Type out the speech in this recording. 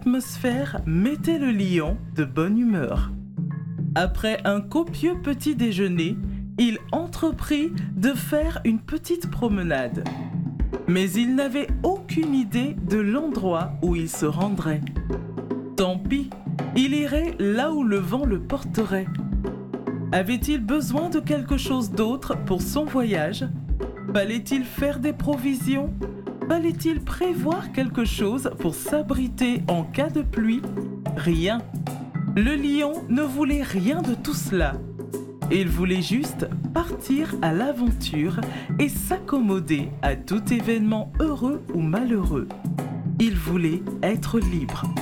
l'atmosphère mettait le lion de bonne humeur. Après un copieux petit déjeuner, il entreprit de faire une petite promenade. Mais il n'avait aucune idée de l'endroit où il se rendrait. Tant pis, il irait là où le vent le porterait. Avait-il besoin de quelque chose d'autre pour son voyage ? Fallait-il faire des provisions ? Fallait-il prévoir quelque chose pour s'abriter en cas de pluie ? Rien. Le lion ne voulait rien de tout cela. Il voulait juste partir à l'aventure et s'accommoder à tout événement heureux ou malheureux. Il voulait être libre.